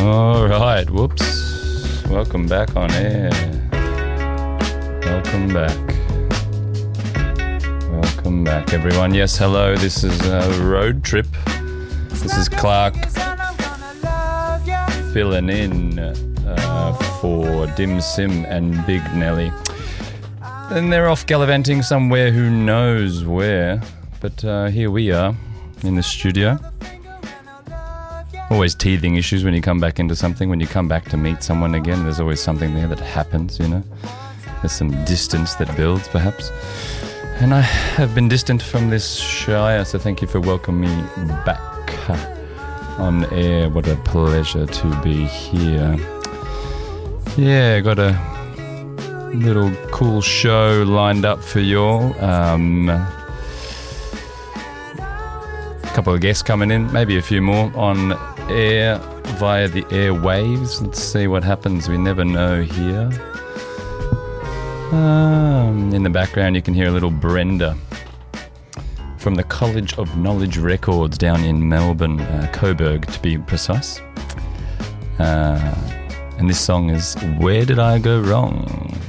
All right, whoops. Welcome back on air. Welcome back, everyone. Yes, hello, this is Road Trip. This is Clark filling in for Dim Sim and Big Nelly. And they're off gallivanting somewhere, who knows where. But here we are in the studio. Always teething issues when you come back into something. When you come back to meet someone again, there's always something there that happens, you know. There's some distance that builds, perhaps. And I have been distant from this shire, so thank you for welcoming me back on air. What a pleasure to be here. Yeah, got a little cool show lined up for y'all. A couple of guests coming in, maybe a few more on air via the airwaves. Let's see what happens. We never know here. In the background you can hear a little Brenda from the College of Knowledge Records down in Melbourne, Coburg to be precise. And this song is Where Did I Go Wrong?